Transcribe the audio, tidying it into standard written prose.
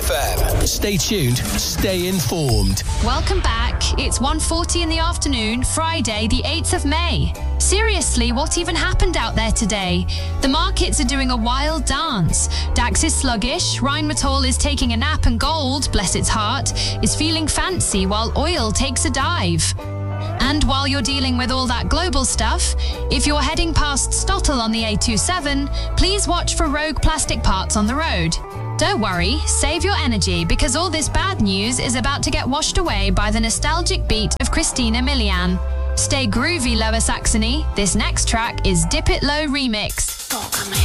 FM. Stay tuned, stay informed. Welcome back. It's 1:40 in the afternoon, Friday, the 8th of May. Seriously, what even happened out there today? The markets are doing a wild dance. DAX is sluggish, Rheinmetall is taking a nap, and gold, bless its heart, is feeling fancy while oil takes a dive. And while you're dealing with all that global stuff, if you're heading past Stottel on the A27, please watch for rogue plastic parts on the road. Don't worry, save your energy, because all this bad news is about to get washed away by the nostalgic beat of Christina Milian. Stay groovy, Lower Saxony. This next track is Dip It Low Remix.